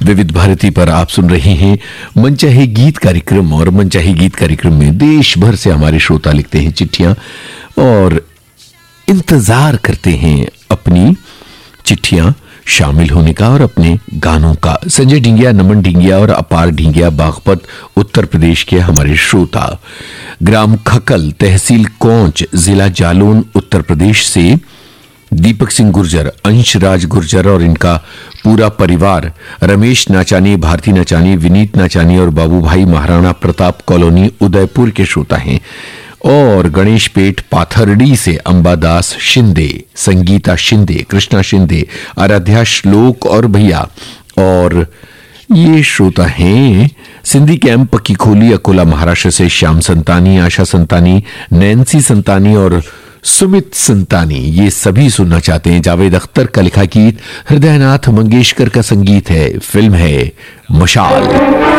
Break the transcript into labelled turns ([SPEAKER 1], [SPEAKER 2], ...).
[SPEAKER 1] विविध भारती पर आप सुन रहे हैं मनचाहे गीत कार्यक्रम। और मनचाहे गीत कार्यक्रम में देश भर से हमारे श्रोता लिखते हैं चिट्ठियां और इंतजार करते हैं अपनी चिट्ठियां शामिल होने का और अपने गानों का। संजय ढिंगिया, नमन ढिंगिया और अपार ढिंगिया बागपत उत्तर प्रदेश के हमारे श्रोता, ग्राम खकल, तहसील कोंच, जिला जालौन उत्तर प्रदेश से दीपक सिंह गुर्जर, अंशराज गुर्जर और इनका पूरा परिवार, रमेश नाचानी, भारती नाचानी, विनीत नाचानी और बाबू भाई महाराणा प्रताप कॉलोनी उदयपुर के श्रोता हैं। और गणेश पेट पाथरडी से अंबादास शिंदे, संगीता शिंदे, कृष्णा शिंदे, आराध्या श्लोक और भैया। और ये श्रोता हैं सिंधी कैंप पक्की खोली, अकोला महाराष्ट्र से श्याम संतानी, आशा संतानी, नैन्सी संतानी और सुमित संतानी। ये सभी सुनना चाहते हैं जावेद अख्तर का लिखा गीत, हृदयनाथ मंगेशकर का संगीत है, फिल्म है मशाल।